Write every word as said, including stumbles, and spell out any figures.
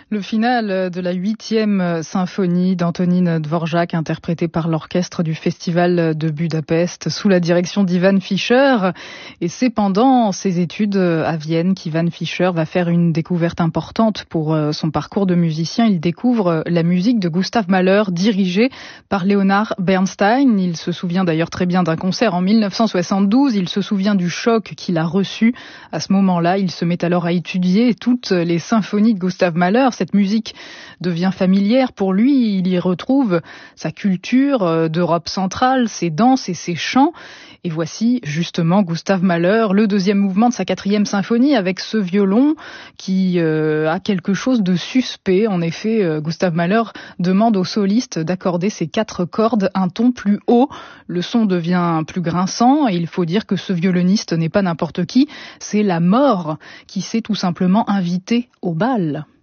Le final de la huitième symphonie d'Antonín Dvořák, interprétée par l'orchestre du Festival de Budapest sous la direction d'Ivan Fischer. Et c'est pendant ses études à Vienne qu'Ivan Fischer va faire une découverte importante pour son parcours de musicien. Il découvre la musique de Gustav Mahler, dirigée par Leonard Bernstein. Il se souvient d'ailleurs très bien d'un concert en mille neuf cent soixante-douze. Il se souvient du choc qu'il a reçu. À ce moment-là, il se met alors à étudier toutes les symphonies de Gustav Mahler. Cette musique devient familière pour lui. Il y retrouve sa culture d'Europe centrale, ses danses et ses chants. Et voici justement Gustav Mahler, le deuxième mouvement de sa quatrième symphonie, avec ce violon qui euh, a quelque chose de suspect. En effet, euh, Gustav Mahler demande au soliste d'accorder ses quatre cordes un ton plus haut. Le son devient plus grinçant et il faut dire que ce violoniste n'est pas n'importe qui. C'est la mort qui s'est tout simplement invité au bal.